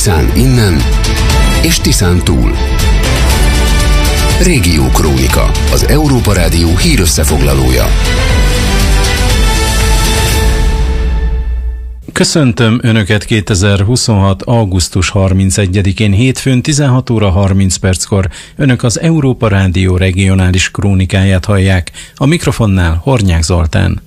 Tiszán innen és Tiszán túl. Régió Krónika, az Európa Rádió hírösszefoglalója. Köszöntöm Önöket 2026. augusztus 31-én hétfőn 16 óra 30 perckor. Önök az Európa Rádió regionális krónikáját hallják. A mikrofonnál Hornyák Zoltán.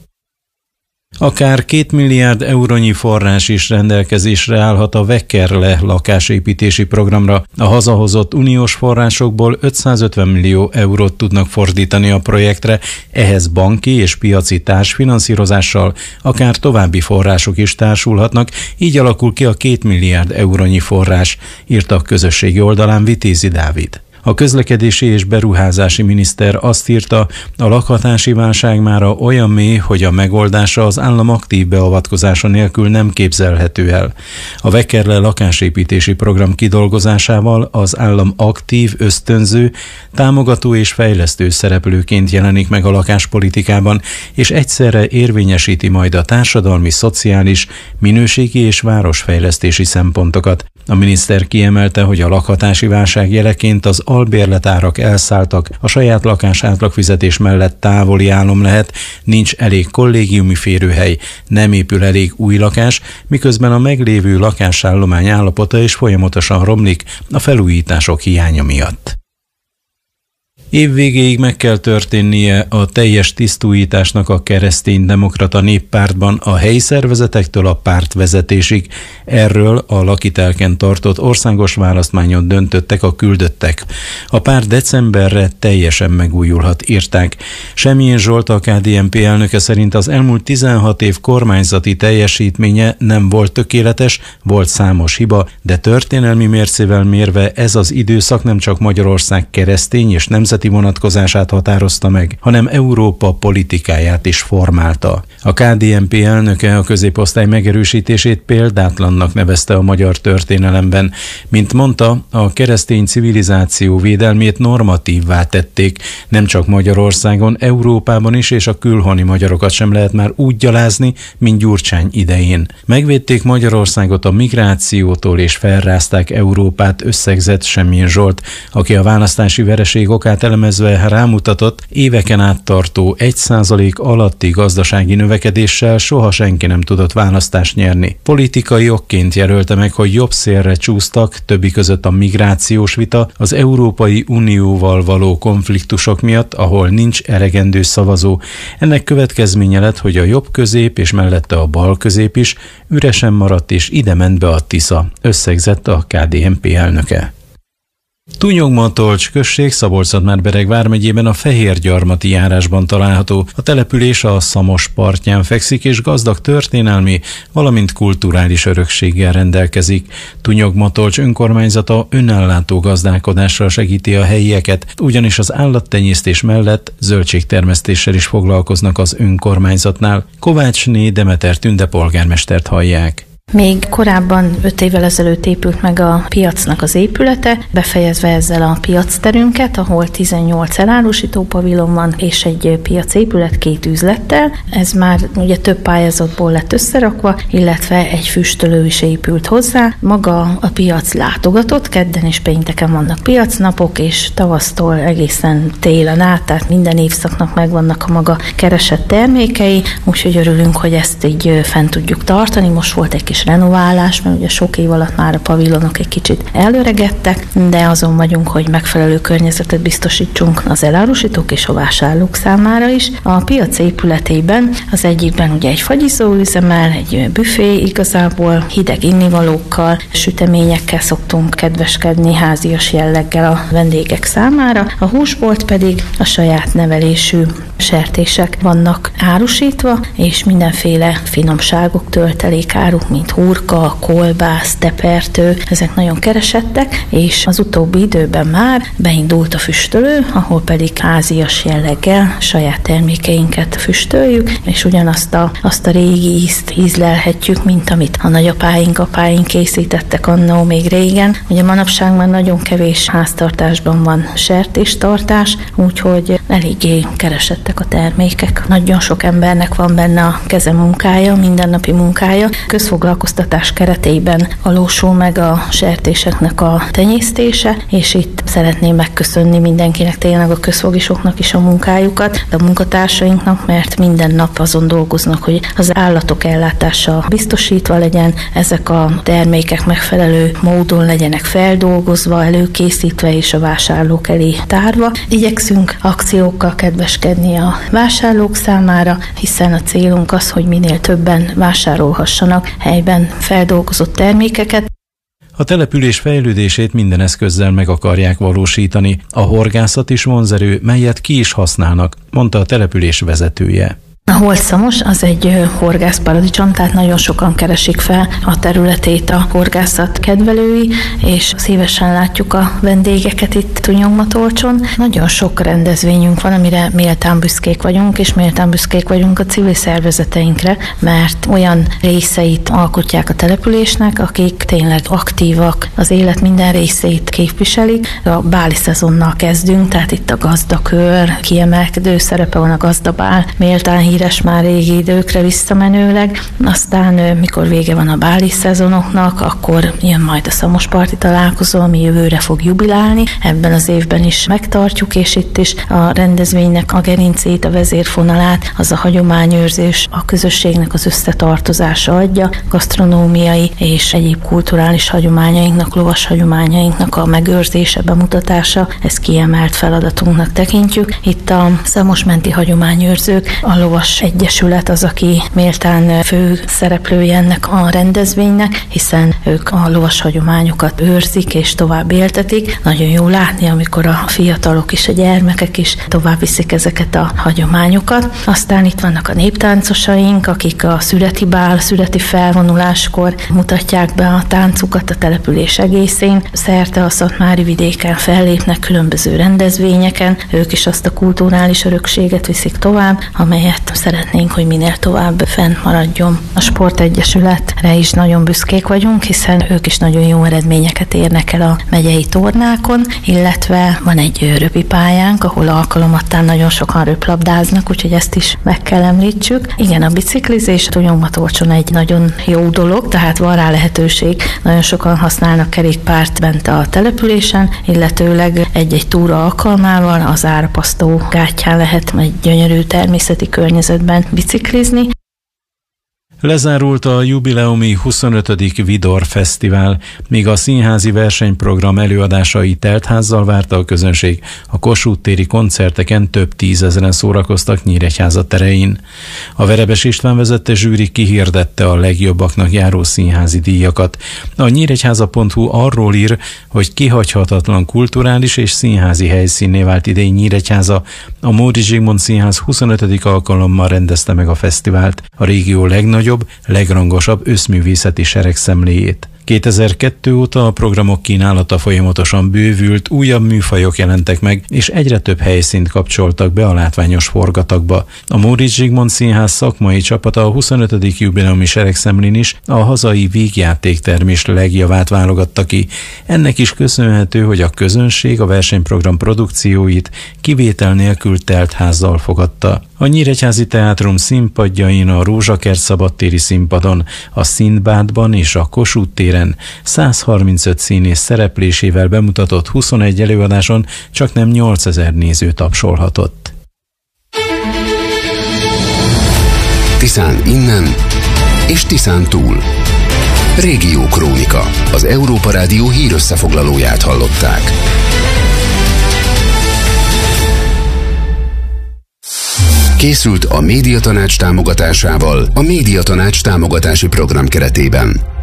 Akár 2 milliárd eurónyi forrás is rendelkezésre állhat a Vekkerle lakásépítési programra. A hazahozott uniós forrásokból 550 millió eurót tudnak fordítani a projektre, ehhez banki és piaci társfinanszírozással akár további források is társulhatnak, így alakul ki a 2 milliárd eurónyi forrás, írta a közösségi oldalán Vitézi Dávid. A közlekedési és beruházási miniszter azt írta, a lakhatási válság mára olyan mély, hogy a megoldása az állam aktív beavatkozása nélkül nem képzelhető el. A Vekkerle lakásépítési program kidolgozásával az állam aktív, ösztönző, támogató és fejlesztő szereplőként jelenik meg a lakáspolitikában, és egyszerre érvényesíti majd a társadalmi, szociális, minőségi és városfejlesztési szempontokat. A miniszter kiemelte, hogy a lakhatási válság jeleként az albérletárak elszálltak, a saját lakás átlagfizetés mellett távoli álom lehet, nincs elég kollégiumi férőhely, nem épül elég új lakás, miközben a meglévő lakásállomány állapota is folyamatosan romlik a felújítások hiánya miatt. Év végéig meg kell történnie a teljes tisztújításnak a Kereszténydemokrata Néppártban a helyi szervezetektől a pártvezetésig. Erről a Lakitelken tartott országos választmányon döntöttek a küldöttek. A párt decemberre teljesen megújulhat, írták. Semjén Zsolt, a KDNP elnöke szerint az elmúlt 16 év kormányzati teljesítménye nem volt tökéletes, volt számos hiba, de történelmi mércével mérve ez az időszak nem csak Magyarország keresztény és nemzeti vonatkozását határozta meg, hanem Európa politikáját is formálta. A KDNP elnöke a középosztály megerősítését példátlannak nevezte a magyar történelemben. Mint mondta, a keresztény civilizáció védelmét normatívvá tették. Nem csak Magyarországon, Európában is, és a külhoni magyarokat sem lehet már úgy gyalázni, mint Gyurcsány idején. Megvédték Magyarországot a migrációtól és felrázták Európát, összegzett Semjén Zsolt, aki a választási vereség okát elemezve rámutatott, éveken át tartó 1% alatti gazdasági növekedéssel soha senki nem tudott választást nyerni. Politikai okként jelölte meg, hogy jobb szélre csúsztak, többi között a migrációs vita, az Európai Unióval való konfliktusok miatt, ahol nincs elegendő szavazó. Ennek következménye lett, hogy a jobb közép és mellette a bal közép is üresen maradt, és ide ment be a Tisza, összegzett a KDNP elnöke. Tunyogmatolcs község Szabolcs-Szatmár-Bereg vármegyében a Fehérgyarmati járásban található. A település a Szamos partján fekszik és gazdag történelmi, valamint kulturális örökséggel rendelkezik. Tunyogmatolcs önkormányzata önellátó gazdálkodással segíti a helyieket, ugyanis az állattenyésztés mellett zöldségtermesztéssel is foglalkoznak az önkormányzatnál. Kovácsné Demeter Tünde polgármestert hallják. Még korábban 5 évvel ezelőtt épült meg a piacnak az épülete, befejezve ezzel a piacterünket, ahol 18 elárusító pavilon van, és egy piacépület 2 üzlettel. Ez már ugye több pályázatból lett összerakva, illetve egy füstölő is épült hozzá. Maga a piac látogatott, kedden és pénteken vannak piacnapok, és tavasztól egészen télen át, tehát minden évszaknak megvannak a maga keresett termékei, úgyhogy örülünk, hogy ezt így fent tudjuk tartani. Most volt egy kis renoválás, mert ugye sok év alatt már a pavilonok egy kicsit előregettek, de azon vagyunk, hogy megfelelő környezetet biztosítsunk az elárusítók és a vásárlók számára is. A piac épületében az egyikben ugye egy fagyizó üzemel, egy büfé igazából, hideg innivalókkal, süteményekkel szoktunk kedveskedni, házias jelleggel a vendégek számára. A húsbolt pedig a saját nevelésű sertések vannak árusítva, és mindenféle finomságok, töltelékáruk, mint hurka, kolbász, tepertő, ezek nagyon keresettek, és az utóbbi időben már beindult a füstölő, ahol pedig házias jelleggel saját termékeinket füstöljük, és ugyanazt a régi ízt ízlelhetjük, mint amit a nagyapáink, apáink készítettek annó még régen. Ugye manapság már nagyon kevés háztartásban van sertéstartás, úgyhogy eléggé keresettek a termékek. Nagyon sok embernek van benne a keze munkája, mindennapi munkája. Közfoglalkoztatás keretében valósul meg a sertéseknek a tenyésztése, és itt szeretném megköszönni mindenkinek, tényleg a közfogisoknak is a munkájukat, de a munkatársainknak, mert minden nap azon dolgoznak, hogy az állatok ellátása biztosítva legyen, ezek a termékek megfelelő módon legyenek feldolgozva, előkészítve és a vásárlók elé tárva. Igyekszünk akciókkal kedveskedni a vásárlók számára, hiszen a célunk az, hogy minél többen vásárolhassanak helyben feldolgozott termékeket. A település fejlődését minden eszközzel meg akarják valósítani. A horgászat is vonzerő, melyet ki is használnak, mondta a település vezetője. A Holt-Szamos az egy horgászparadicsom, tehát nagyon sokan keresik fel a területét a horgászat kedvelői, és szívesen látjuk a vendégeket itt Túnyogmatolcson. Nagyon sok rendezvényünk van, amire méltán büszkék vagyunk, és méltán büszkék vagyunk a civil szervezeteinkre, mert olyan részeit alkotják a településnek, akik tényleg aktívak, az élet minden részét képviselik. A báli szezonnal kezdünk, tehát itt a gazdakör, kiemelkedő szerepe van a gazdabál, méltán híres már régi időkre visszamenőleg. Aztán, mikor vége van a báli szezonoknak, akkor jön majd a szamosparti találkozó, ami jövőre fog jubilálni. Ebben az évben is megtartjuk, és itt is a rendezvénynek a gerincét, a vezérfonalát, az a hagyományőrzés, a közösségnek az összetartozása adja, gasztronómiai és egyéb kulturális hagyományainknak, lovas hagyományainknak a megőrzése, bemutatása, ezt kiemelt feladatunknak tekintjük. Itt a szamosmenti hagyományőrzők, a lovas egyesület az, aki méltán fő szereplője ennek a rendezvénynek, hiszen ők a lovas hagyományokat őrzik és tovább éltetik. Nagyon jó látni, amikor a fiatalok és a gyermekek is tovább viszik ezeket a hagyományokat. Aztán itt vannak a néptáncosaink, akik a születi bál, születi felvonuláskor mutatják be a táncukat a település egészén. Szerte a szatmári vidéken fellépnek különböző rendezvényeken, ők is azt a kulturális örökséget viszik tovább, amelyet szeretnénk, hogy minél tovább fent maradjon. A sportegyesületre is nagyon büszkék vagyunk, hiszen ők is nagyon jó eredményeket érnek el a megyei tornákon, illetve van egy röpipályánk, ahol alkalomattán nagyon sokan röplabdáznak, úgyhogy ezt is meg kell említsük. Igen, a biciklizés Túnyogmatolcson egy nagyon jó dolog, tehát van rá lehetőség. Nagyon sokan használnak kerékpárt bent a településen, illetőleg egy-egy túra alkalmával az Árapasztó gátján lehet egy gyönyörű természeti környezetben biciklizni. Lezárult a jubileumi 25. Vidor Fesztivál, míg a színházi versenyprogram előadásai teltházzal várta a közönség. A Kossuth téri koncerteken több tízezren szórakoztak Nyíregyháza terein. A Verebes István vezette zsűri kihirdette a legjobbaknak járó színházi díjakat. A nyíregyháza.hu arról ír, hogy kihagyhatatlan kulturális és színházi helyszínné vált idén Nyíregyháza. A Móricz Zsigmond Színház 25. alkalommal rendezte meg a fesztivált, a régió legnagyobb, legrangosabb összművészeti seregszemléjét. 2002 óta a programok kínálata folyamatosan bővült, újabb műfajok jelentek meg, és egyre több helyszínt kapcsoltak be a látványos forgatagba. A Móricz Zsigmond Színház szakmai csapata a 25. jubileumi seregszemlén is a hazai vígjátéktermés legjavát válogatta ki. Ennek is köszönhető, hogy a közönség a versenyprogram produkcióit kivétel nélkül teltházzal fogadta. A Nyíregyházi Teátrum színpadjain, a Rózsakert szabadtéri színpadon, a Szindbádban és a Kossuth téren 135 színész szereplésével bemutatott 21 előadáson csaknem 8000 néző tapsolhatott. Tiszán innen és Tiszán túl. Régiókrónika. Az Európa Rádió hírösszefoglalóját hallották. Készült a Médiatanács támogatásával a Médiatanács támogatási program keretében.